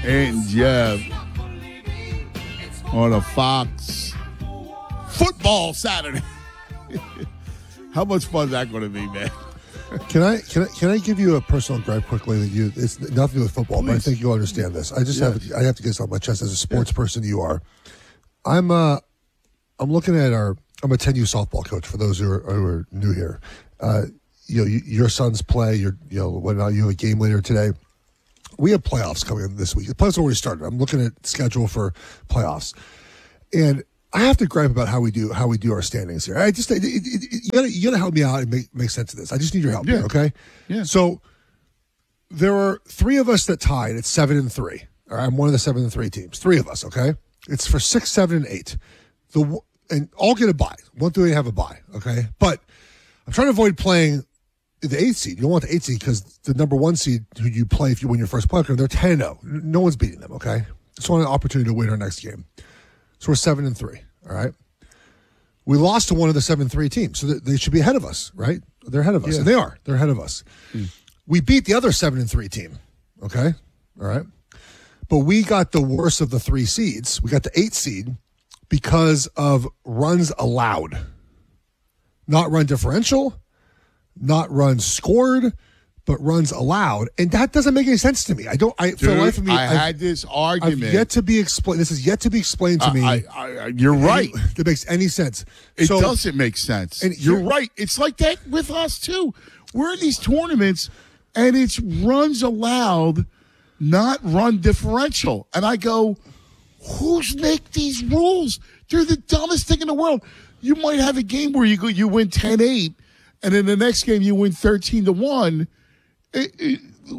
and Jeff on a Fox football Saturday. How much fun is that going to be, man? Can I give you a personal gripe quickly that it's nothing to do with football, but I think you'll understand this. I have to get this off my chest as a sports person you are. I'm looking at I'm a 10U softball coach for those who are new here. Your sons play, you have a game later today. We have playoffs coming in this week. The playoffs already started. I'm looking at schedule for playoffs. And I have to gripe about how we do our standings here. I just you gotta help me out and make sense of this. I just need your help here, okay? Yeah. So there are 3 of us that tied at 7-3. All right, I'm one of the 7-3 teams. 3 of us, okay? It's for 6, 7, and 8. And all get a bye. 1 through 8 have a bye, okay? But I'm trying to avoid playing the 8th seed. You don't want the 8th seed because the number 1 seed who you play if you win your first playoff game, they're 10-0. No one's beating them, okay? Just want an opportunity to win our next game. So we're 7-3, all right? We lost to one of the 7-3 teams, so they should be ahead of us, right? They're ahead of us, and they are. They're ahead of us. We beat the other 7-3 team, okay? All right? But we got the worst of the 3 seeds. We got the 8th seed because of runs allowed. Not run differential, not runs scored, but runs allowed, and that doesn't make any sense to me. For the life of me, I had this argument. I've yet to be explained. This is yet to be explained to me. You're right. That makes any sense. It doesn't make sense. And you're right. It's like that with us too. We're in these tournaments, and it's runs allowed, not run differential. And I go, who's make these rules? They're the dumbest thing in the world. You might have a game where you win 10-8, and in the next game you win 13-1. It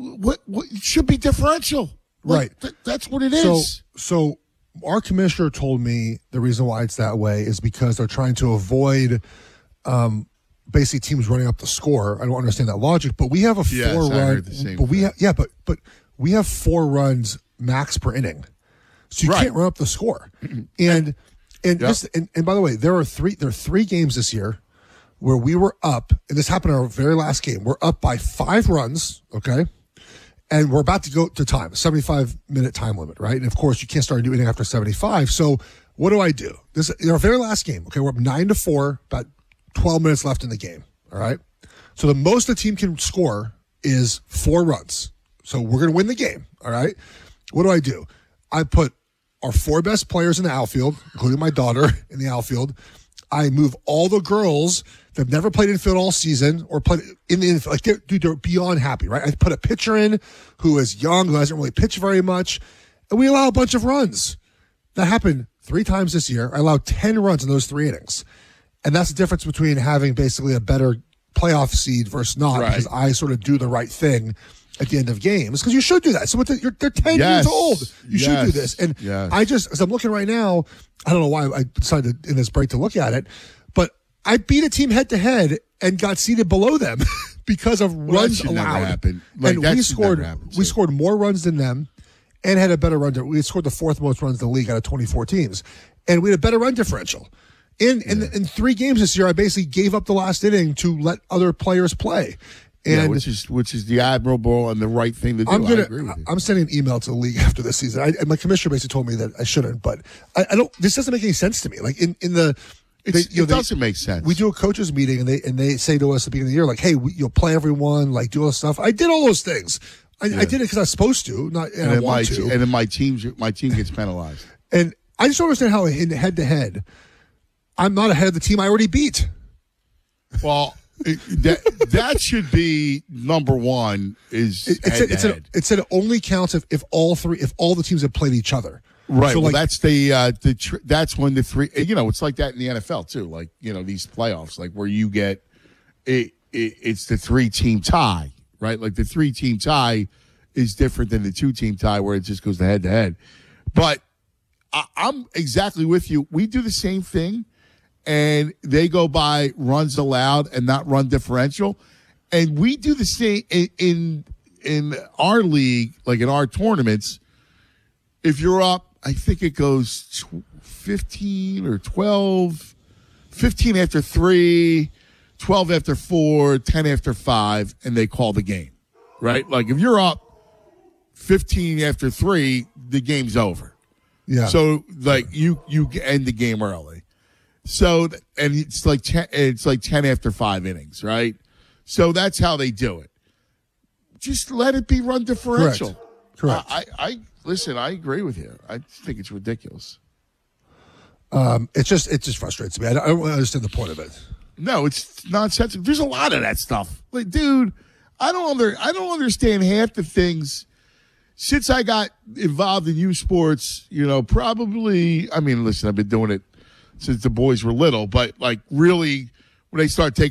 should be differential, right? That's what it is. So our commissioner told me the reason why it's that way is because they're trying to avoid basically teams running up the score. I don't understand that logic, but we have a 4-run. But we have 4 runs max per inning, so you can't run up the score. And by the way, there are 3 games this year where we were up, and this happened in our very last game. We're up by 5 runs, okay? And we're about to go to time, a 75-minute time limit, right? And, of course, you can't start a new inning after 75. So what do? This in our very last game, okay, we're up 9-4, about 12 minutes left in the game, all right? So the most the team can score is 4 runs. So we're going to win the game, all right? What do? I put our 4 best players in the outfield, including my daughter in the outfield. I move all the girls that have never played infield all season or played in the infield. Like, they're beyond happy, right? I put a pitcher in who is young, who hasn't really pitched very much, and we allow a bunch of runs. That happened 3 times this year. I allowed 10 runs in those 3 innings. And that's the difference between having basically a better playoff seed versus not, because I sort of do the right thing at the end of games, because you should do that. So they're 10 years old. You should do this. And as I'm looking right now, I don't know why I decided in this break to look at it, but I beat a team head to head and got seated below them because of runs allowed. Like, and we scored more runs than them and had a better run. We scored the 4th most runs in the league out of 24 teams, and we had a better run differential. In 3 games this year, I basically gave up the last inning to let other players play. And which is the admirable and the right thing to do. I agree with you. I'm sending an email to the league after this season. My commissioner basically told me that I shouldn't, but I don't. This doesn't make any sense to me. Like it doesn't make sense. We do a coaches meeting and they say to us at the beginning of the year, like, "Hey, you'll play everyone, like do all this stuff." I did all those things. I did it because I was supposed to, and I want to. And then my team gets penalized. And I just don't understand how in head to head, I'm not ahead of the team I already beat. Well. That should be number one. It said it only counts if all the teams have played each other. Right. So well, that's that's when the 3. It's like that in the NFL too. Like these playoffs, like where you get it's the 3-team tie, right? Like the 3-team tie is different than the 2-team tie where it just goes to head to head. But I'm exactly with you. We do the same thing. And they go by runs allowed and not run differential. And we do the same in our league, like in our tournaments. If you're up, I think it goes 15 or 12, 15 after 3, 12 after 4, 10 after 5, and they call the game, right? Like if you're up 15 after 3, the game's over. Yeah. So like you end the game early. So and it's like 10 after 5 innings, right? So that's how they do it. Just let it be run differential. Correct. I listen. I agree with you. I think it's ridiculous. It just frustrates me. I don't really understand the point of it. No, it's nonsensical. There's a lot of that stuff. Like, dude, I don't understand half the things. Since I got involved in youth sports, probably. I mean, listen, I've been doing it since the boys were little, but like really, when they start taking